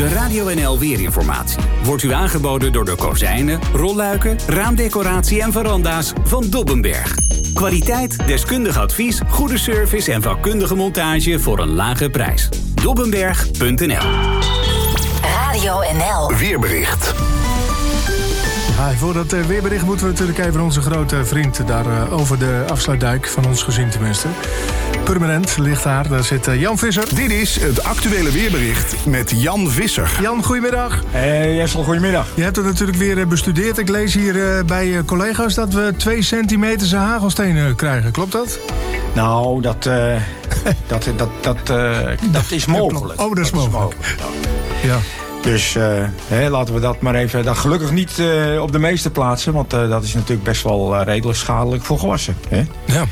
De Radio NL Weerinformatie wordt u aangeboden door de kozijnen, rolluiken, raamdecoratie en veranda's van Dobbenberg. Kwaliteit, deskundig advies, goede service en vakkundige montage voor een lage prijs. Dobbenberg.nl. Radio NL. Weerbericht. Ja, voor dat weerbericht moeten we natuurlijk even onze grote vriend daar over de afsluitdijk van ons gezin tenminste. Permanent ligt daar zit Jan Visser. Dit is het actuele weerbericht met Jan Visser. Jan, goedemiddag. Jessel, goedemiddag. Je hebt het natuurlijk weer bestudeerd. Ik lees hier bij collega's dat we 2 centimeter hagelstenen krijgen. Klopt dat? Nou, dat is mogelijk. Oh, dat is mogelijk. Ja. Dus laten we dat maar even... Dat gelukkig niet op de meeste plaatsen. Want dat is natuurlijk best wel redelijk schadelijk voor gewassen. Hè? Ja.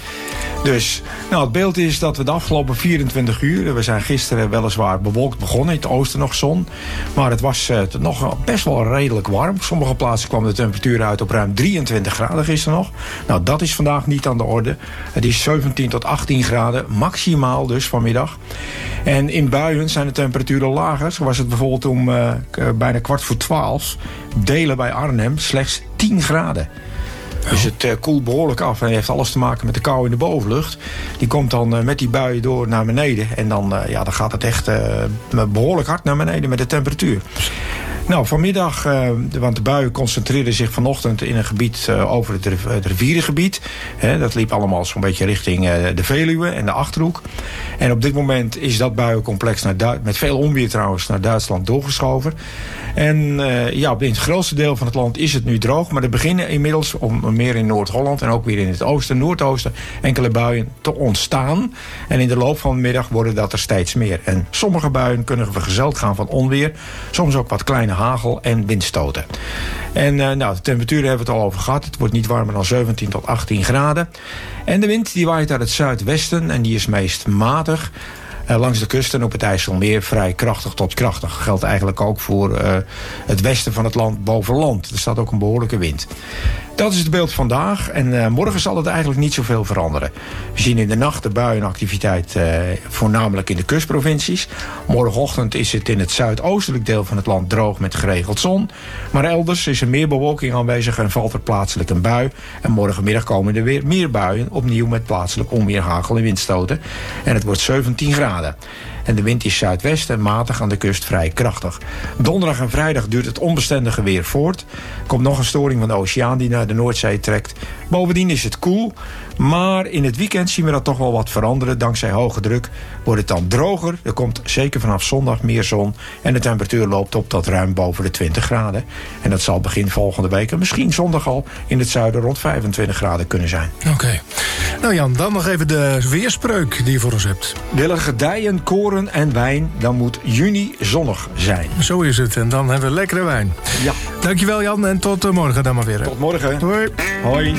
Dus het beeld is dat we de afgelopen 24 uur... We zijn gisteren weliswaar bewolkt begonnen. In het oosten nog zon. Maar het was nog best wel redelijk warm. Op sommige plaatsen kwam de temperatuur uit op ruim 23 graden gisteren nog. Nou, dat is vandaag niet aan de orde. Het is 17 tot 18 graden. Maximaal dus vanmiddag. En in buien zijn de temperaturen lager. Zo was het bijvoorbeeld om bijna 11:15. Delen bij Arnhem slechts 10 graden. Dus het koelt behoorlijk af en heeft alles te maken met de kou in de bovenlucht. Die komt dan met die buien door naar beneden. En dan gaat het echt behoorlijk hard naar beneden met de temperatuur. Nou, vanmiddag, want de buien concentreerden zich vanochtend in een gebied over het rivierengebied. Dat liep allemaal zo'n beetje richting de Veluwe en de Achterhoek. En op dit moment is dat buiencomplex met veel onweer trouwens naar Duitsland doorgeschoven. En in het grootste deel van het land is het nu droog. Maar er beginnen inmiddels, meer in Noord-Holland en ook weer in het oosten en noordoosten, enkele buien te ontstaan. En in de loop van de middag worden dat er steeds meer. En sommige buien kunnen vergezeld gaan van onweer. Soms ook wat kleine hagel en windstoten. En de temperaturen hebben we het al over gehad. Het wordt niet warmer dan 17 tot 18 graden. En de wind die waait uit het zuidwesten en die is meest matig. Langs de kust en op het IJsselmeer vrij krachtig tot krachtig. Geldt eigenlijk ook voor het westen van het land boven land. Er staat ook een behoorlijke wind. Dat is het beeld vandaag. En morgen zal het eigenlijk niet zoveel veranderen. We zien in de nacht de buienactiviteit voornamelijk in de kustprovincies. Morgenochtend is het in het zuidoostelijk deel van het land droog met geregeld zon. Maar elders is er meer bewolking aanwezig en valt er plaatselijk een bui. En morgenmiddag komen er weer meer buien. Opnieuw met plaatselijk onweer, hagel en windstoten. En het wordt 17 graden. En de wind is zuidwest en matig aan de kust vrij krachtig. Donderdag en vrijdag duurt het onbestendige weer voort. Er komt nog een storing van de oceaan die naar de Noordzee trekt. Bovendien is het koel. Maar in het weekend zien we dat toch wel wat veranderen. Dankzij hoge druk wordt het dan droger. Er komt zeker vanaf zondag meer zon. En de temperatuur loopt op tot ruim boven de 20 graden. En dat zal begin volgende week, en misschien zondag al, in het zuiden rond 25 graden kunnen zijn. Oké. Nou Jan, dan nog even de weerspreuk die je voor ons hebt. Willen gedijen, koren en wijn, dan moet juni zonnig zijn. Zo is het. En dan hebben we lekkere wijn. Ja. Dankjewel Jan en tot morgen dan maar weer. Tot morgen. Hoi. Hoi.